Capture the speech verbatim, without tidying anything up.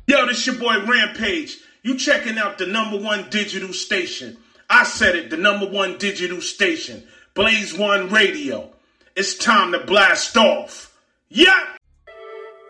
Yo, this your boy Rampage. You checking out the number one digital station. I said it, the number one digital station. Blaze One Radio. It's time to blast off. Yeah!